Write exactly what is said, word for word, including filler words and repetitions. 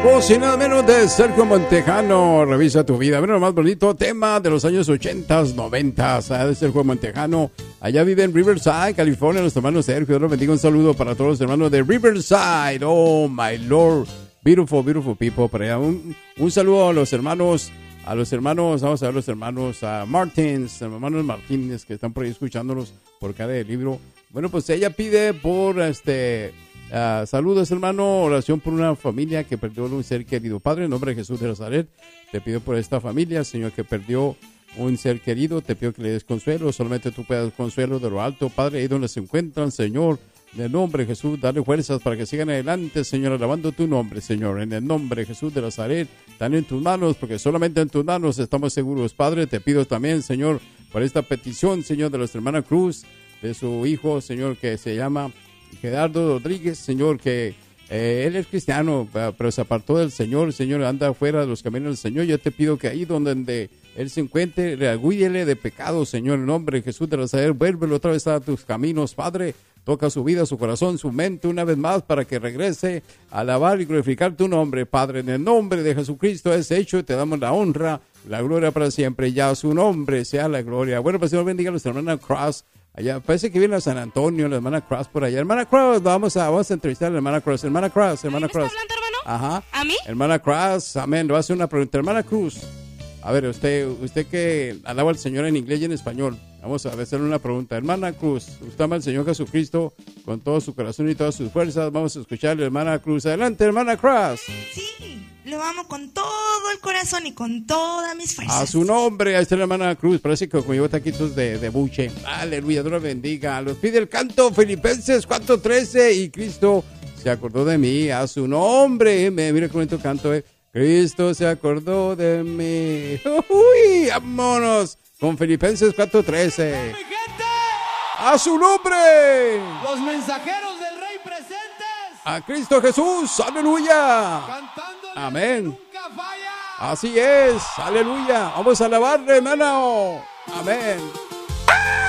voz y nada menos de Sergio Montejano. Revisa tu vida. Bueno, lo más bonito tema de los años ochentas, noventas, de Sergio Montejano. Allá vive en Riverside, California, los hermanos Sergio. Dios los bendiga. Un saludo para todos los hermanos de Riverside. Oh, my Lord. Beautiful, beautiful people. Para allá. Un, un saludo a los hermanos, a los hermanos, vamos a ver los hermanos uh, Martins, hermanos Martínez, que están por ahí escuchándonos por cada libro. Bueno, pues ella pide por este... Uh, saludos, hermano, oración por una familia que perdió un ser querido. Padre, en nombre de Jesús de Nazaret, te pido por esta familia, Señor, que perdió un ser querido. Te pido que le des consuelo, solamente tú puedas dar consuelo de lo alto. Padre, ahí donde se encuentran, Señor, en el nombre de Jesús, dale fuerzas para que sigan adelante, Señor, alabando tu nombre, Señor. En el nombre de Jesús de Nazaret, están en tus manos, porque solamente en tus manos estamos seguros. Padre, te pido también, Señor, por esta petición, Señor, de nuestra hermana Cruz, de su hijo, Señor, que se llama Gerardo Rodríguez, Señor, que eh, él es cristiano, pero se apartó del Señor. Señor, anda fuera de los caminos del Señor. Yo te pido que ahí donde, donde él se encuentre, reagüídele de pecado, Señor, en nombre de Jesús de Nazaret. Vuélvelo otra vez a tus caminos, Padre. Toca su vida, su corazón, su mente una vez más para que regrese a alabar y glorificar tu nombre, Padre. En el nombre de Jesucristo es hecho y te damos la honra, la gloria para siempre. Ya a su nombre sea la gloria. Bueno, pues Señor bendiga a nuestra hermana Cross. Allá, parece que viene a San Antonio, la hermana Cross por allá. Hermana Cross, vamos a, vamos a entrevistar a la hermana Cross. Hermana Cross, hermana Cross. ¿Me está hablando, hermano? Ajá. ¿A mí? Hermana Cross, amén. Le voy a hacer una pregunta. Hermana Cruz, a ver, usted usted que alaba al Señor en inglés y en español. Vamos a hacerle una pregunta. Hermana Cruz, usted ama al Señor Jesucristo con todo su corazón y todas sus fuerzas. Vamos a escucharle, hermana Cruz. Adelante, hermana Cross. Sí, lo amo con todo el corazón y con todas mis fuerzas. A su nombre, ahí está la hermana Cruz. Parece que como llevo taquitos de, de buche. Aleluya, Dios la bendiga. Los pide el canto Filipenses cuatro trece. Y Cristo se acordó de mí. A su nombre. Me, mira qué bonito canto, eh. Cristo se acordó de mí. Uy, vámonos con Filipenses cuatro trece. ¡Mi gente! A su nombre. Los mensajeros del Rey presentes. A Cristo Jesús. Aleluya. Cantándole Amén. nunca falla. Así es. Aleluya. Vamos a alabarle, hermano. Amén.